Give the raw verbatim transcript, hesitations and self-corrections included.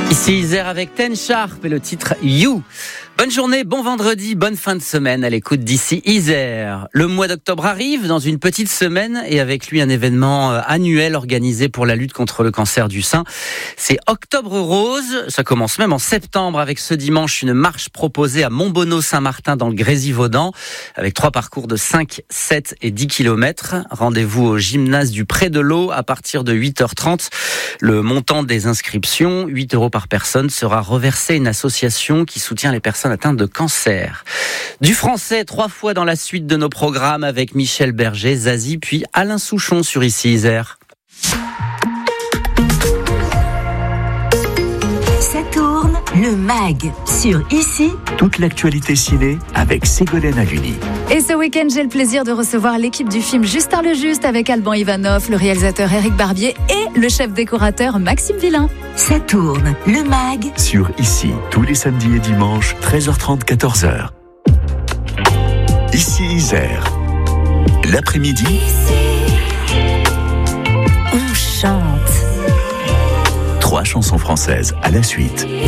Ici Isère avec Ten Sharp et le titre You. Bonne journée, bon vendredi, bonne fin de semaine à l'écoute d'ici Isère. Le mois d'octobre arrive dans une petite semaine et avec lui un événement annuel organisé pour la lutte contre le cancer du sein. C'est Octobre Rose. Ça commence même en septembre avec ce dimanche une marche proposée à Montbonneau-Saint-Martin dans le Grésivaudan avec trois parcours de cinq, sept et dix kilomètres. Rendez-vous au gymnase du Pré de l'Eau à partir de huit heures trente. Le montant des inscriptions, huit euros par personne, sera reversé à une association qui soutient les personnes atteintes de cancer. Du français, trois fois dans la suite de nos programmes avec Michel Berger, Zazie, puis Alain Souchon sur Ici Isère. Ça tourne, le mag sur Ici. Toute l'actualité ciné avec Ségolène Haluni. Et ce week-end, j'ai le plaisir de recevoir l'équipe du film Justin le Juste avec Alban Ivanov, le réalisateur Éric Barbier et le chef décorateur Maxime Villain. Ça tourne, le mag Sur Ici, tous les samedis et dimanches, treize heures trente, quatorze heures. Ici Isère. L'après-midi, Ici, on chante. trois chansons françaises à la suite.